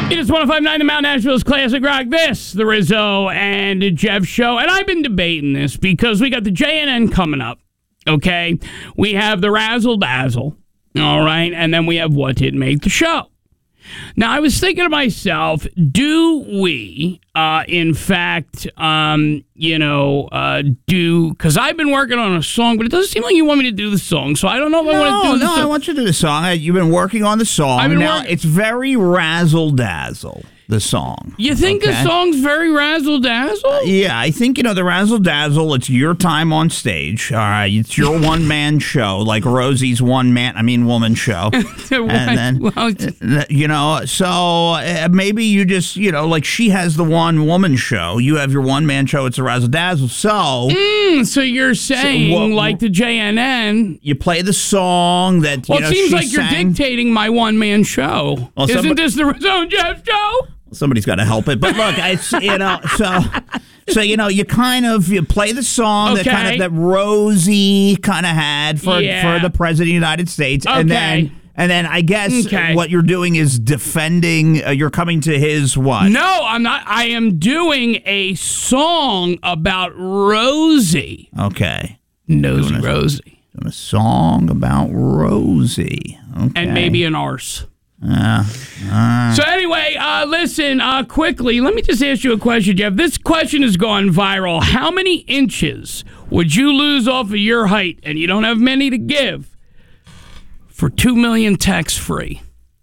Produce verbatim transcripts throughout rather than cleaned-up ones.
It is one oh five point nine, the Mount Nashville's Classic Rock. This, the Rizzo and Jeff Show. And I've been debating this because we got the J N N coming up, okay? We have the Razzle Dazzle, all right? And then we have What Didn't Make the Show. Now, I was thinking to myself, do we, uh, in fact, um, you know, uh, do, because I've been working on a song, but it doesn't seem like you want me to do the song, so I don't know if no, I want to do the no, song. No, I want you to do the song. You've been working on the song. I've been now, work- it's very razzle-dazzle, the song. You think okay? the song's very razzle-dazzle? Uh, yeah, I think, you know, the razzle-dazzle, it's your time on stage, all right? It's your one-man show, like Rosie's one-man, I mean, woman show. And then, well, you know, so uh, maybe you just, you know, like she has the one-woman show. You have your one-man show, it's a razzle-dazzle. So, mm, so you're saying, so, well, like the J N N, you play the song that, you well, know, it seems she like you're sang. dictating my one-man show. Well, Isn't somebody- this the Rizzo and Jeff Show? Somebody's got to help it. But look, it's, you know, so, so you know, you kind of, you play the song Okay. that kind of, that Rosie kind of had for, Yeah. for the President of the United States. Okay. And then, and then I guess Okay. what you're doing is defending, uh, you're coming to his what? No, I'm not. I am doing a song about Rosie. Okay. Nosy Rosie. Doing a song about Rosie. Okay. And maybe an arse. Uh, uh, So anyway, uh, listen, uh, quickly, let me just ask you a question, Jeff. This question has gone viral. How many inches would you lose off of your height, and you don't have many to give, for two million tax-free?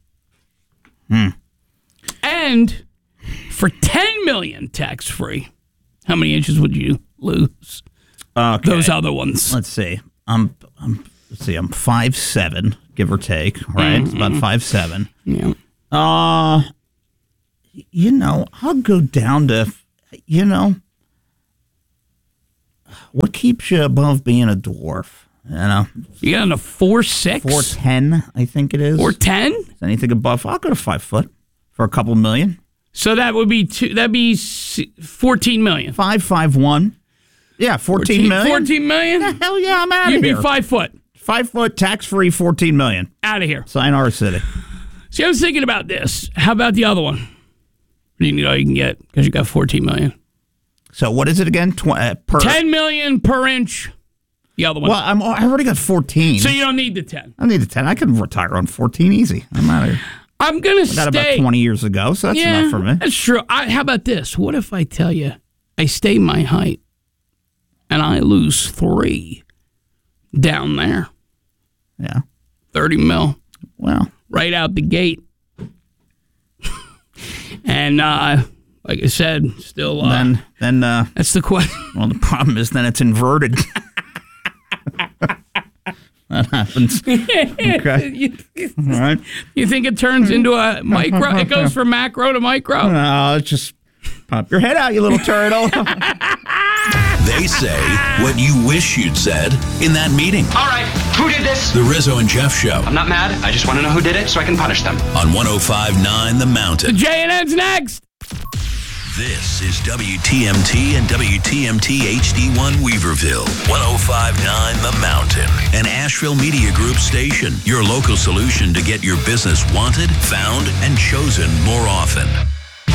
Hmm. And for ten million tax-free, how many inches would you lose? okay. Those other ones. Let's see. I'm, I'm, let's see. I'm five seven, give or take, right? It's about five seven. Yeah. Uh, you know, I'll go down to, you know, what keeps you above being a dwarf? You know, You got a four six? four ten, I think it is. Four ten? Is anything above? I'll go to five foot for a couple million. So that would be two, that'd be s- fourteen million. Five five one. Yeah, fourteen million. fourteen million? Hell yeah, I'm out You'd of be here. five foot. Five foot, tax free, fourteen million. Out of here. Sign our city. See, I was thinking about this. How about the other one? You know you can get because you got fourteen million. So what is it again? Tw- uh, per. ten million per inch. The other one. Well, I'm, I already got fourteen. So you don't need the ten. I need a ten. I can retire on fourteen easy. I'm out of here. I'm gonna I stay. got about twenty years ago, so that's yeah, enough for me. That's true. I, how about this? What if I tell you I stay my height and I lose three down there? Yeah. thirty mil. Well, Right out the gate. And uh, like I said, still uh, then then uh, that's the question. well, the problem is then it's inverted. That happens. Okay. you, All right. you think it turns into a micro? It goes from macro to micro? No, it's just pop your head out, you little turtle. They say what you wish you'd said in that meeting. All right, who did this? The Rizzo and Jeff Show I'm not mad. I just want to know who did it so I can punish them. on one oh five point nine The Mountain. J N N's next. This is W T M T and W T M T H D one Weaverville, one oh five point nine The Mountain, an Asheville Media Group station, your local solution to get your business wanted, found, and chosen more often.